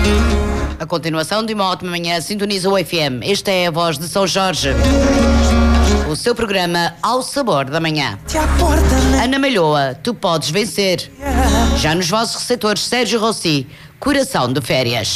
A continuação de uma ótima manhã sintoniza o FM. Esta é a Voz de São Jorge. O seu programa Ao Sabor da Manhã. Ana Malhoa, tu podes vencer. Já nos vossos receptores, Sérgio Rossi, Coração de Férias.